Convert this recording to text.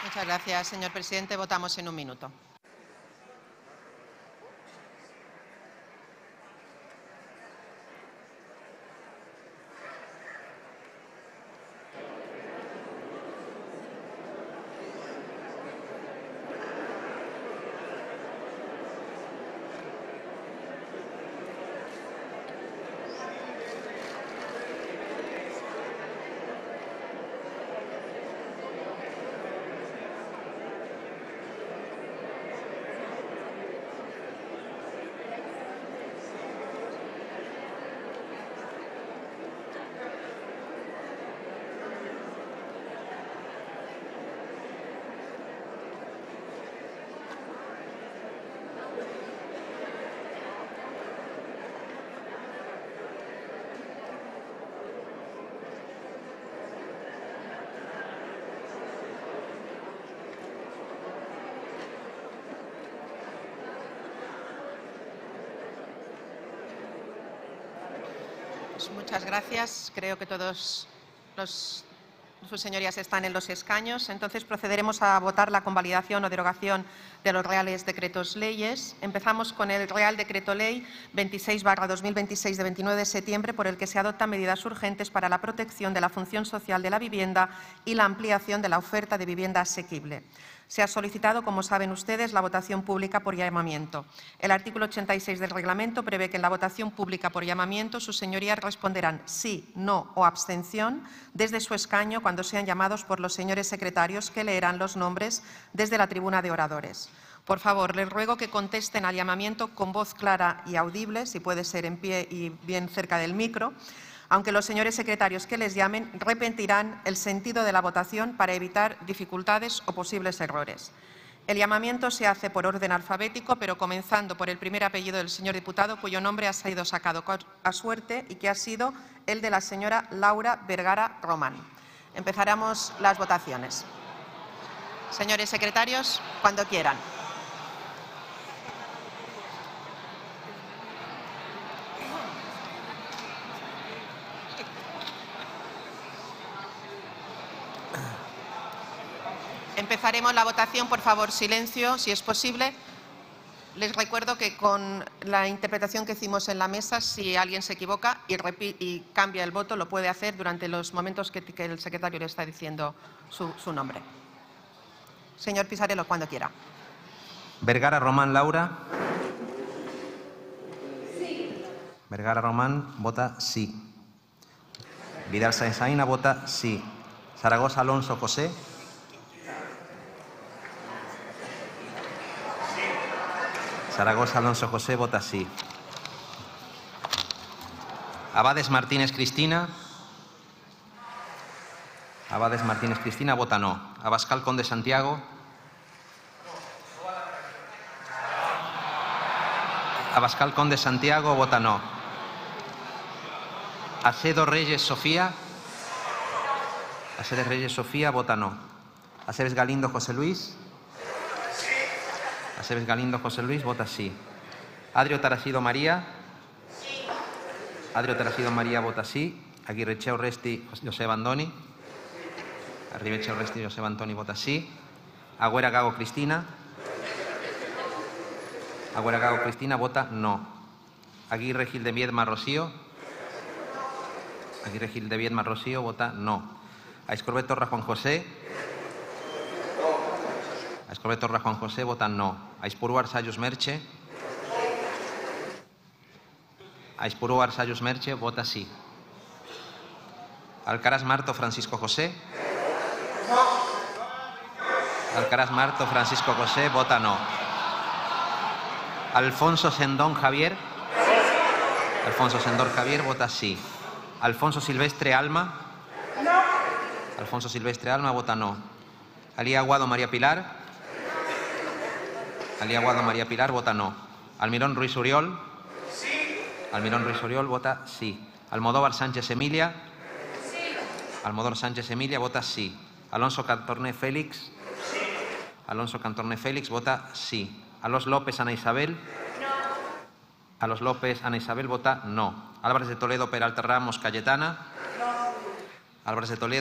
Muchas gracias, señor presidente. Votamos en un minuto. Muchas gracias. Creo que todos sus señorías están en los escaños. Entonces procederemos a votar la convalidación o derogación de los reales decretos leyes. Empezamos con el Real Decreto Ley 26/2026 de 29 de septiembre por el que se adoptan medidas urgentes para la protección de la función social de la vivienda y la ampliación de la oferta de vivienda asequible. Se ha solicitado, como saben ustedes, la votación pública por llamamiento. El artículo 86 del reglamento prevé que en la votación pública por llamamiento sus señorías responderán sí, no o abstención desde su escaño cuando sean llamados por los señores secretarios que leerán los nombres desde la tribuna de oradores. Por favor, les ruego que contesten al llamamiento con voz clara y audible, si puede ser en pie y bien cerca del micro, aunque los señores secretarios que les llamen repetirán el sentido de la votación para evitar dificultades o posibles errores. El llamamiento se hace por orden alfabético, pero comenzando por el primer apellido del señor diputado, cuyo nombre ha sido sacado a suerte y que ha sido el de la señora Laura Vergara Román. Empezaremos las votaciones. Señores secretarios, cuando quieran. Empezaremos la votación. Por favor, silencio, si es posible. Les recuerdo que con la interpretación que hicimos en la mesa, si alguien se equivoca y cambia el voto, lo puede hacer durante los momentos que el secretario le está diciendo su nombre. Señor Pisarello, cuando quiera. Vergara Román Laura. Sí. Vergara Román vota sí. Vidal Sainzaina vota sí. Zaragoza Alonso José. Zaragoza Alonso José vota sí. Abades Martínez Cristina. Abades Martínez Cristina vota no. Abascal Conde Santiago. Abascal Conde Santiago vota no. Acedo Reyes Sofía. Acedo Reyes Sofía vota no. Aceves Galindo José Luis. Aceves Galindo José Luis vota sí. Adrio Tarasido María. Sí. Adrio Tarasido María vota sí. Aguirrechea Urresti Joseba Andoni. Aguirrechea Urresti Joseba Antoni vota sí. Agüera Gago Cristina. Agüera Gago Cristina vota no. Aguirre Gil de Viedma Rocío. Aguirre Gil de Viedma Rocío vota no. Aiscorbe Torra Juan José. Aiscorbe Torra Juan José vota no. Aispuru Arsayus Merche. Aispuru Arsayus Merche vota sí. Alcaraz Marto Francisco José. Alcaraz Marto Francisco José vota no. Alfonso Sendón Javier. Alfonso Sendón Javier vota sí. Alfonso Silvestre Alma. Alfonso Silvestre Alma vota no. Alía Aguado María Pilar. Alía Aguado María Pilar vota no. Almirón Ruiz Uriol. Sí. Almirón Ruiz Uriol vota sí. Almodóvar Sánchez Emilia. Sí. Almodóvar Sánchez Emilia vota sí. Alonso Cantorné Félix. Sí. Alonso Cantorné Félix vota sí. Alos López Ana Isabel. No. Alos López Ana Isabel vota no. Álvarez de Toledo Peralta Ramos Cayetana. No. Álvarez de Toledo